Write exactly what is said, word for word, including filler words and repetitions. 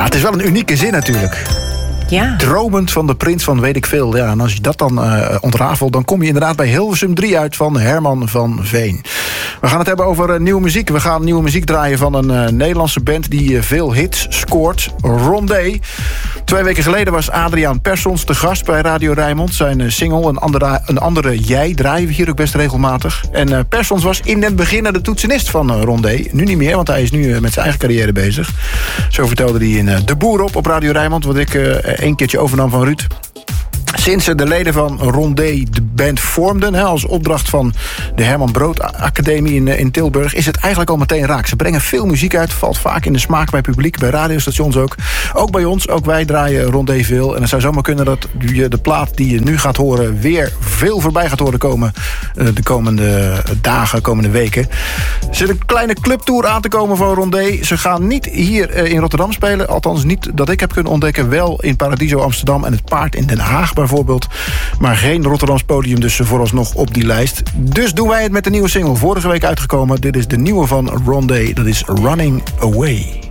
Ja, het is wel een unieke zin natuurlijk. Ja. Dromend van de prins van weet ik veel. Ja, en als je dat dan uh, ontrafelt, dan kom je inderdaad bij Hilversum drie uit van Herman van Veen. We gaan het hebben over uh, nieuwe muziek. We gaan nieuwe muziek draaien van een uh, Nederlandse band die uh, veel hits scoort. Rondé. Twee weken geleden was Adriaan Persons te gast bij Radio Rijnmond. Zijn uh, single, een andere, een andere Jij, draaien we hier ook best regelmatig. En uh, Persons was in het begin de toetsenist van uh, Rondé. Nu niet meer, want hij is nu uh, met zijn eigen carrière bezig. Zo vertelde hij in uh, De Boer op op Radio Rijnmond, wat ik uh, een keertje overnam van Ruud. Sinds de leden van Rondé de band vormden, hè, als opdracht van de Herman Brood Academie in, in Tilburg, is het eigenlijk al meteen raak. Ze brengen veel muziek uit, valt vaak in de smaak bij publiek, bij radiostations ook. Ook bij ons, ook wij draaien Rondé veel. En het zou zomaar kunnen dat je de plaat die je nu gaat horen weer veel voorbij gaat horen komen de komende dagen, komende weken. Er zit een kleine clubtour aan te komen van Rondé. Ze gaan niet hier in Rotterdam spelen, althans niet dat ik heb kunnen ontdekken, wel in Paradiso Amsterdam en het Paard in Den Haag bijvoorbeeld. Maar geen Rotterdams podium dus vooralsnog op die lijst. Dus doen wij het met de nieuwe single. Vorige week uitgekomen. Dit is de nieuwe van Rondé. Dat is Running Away.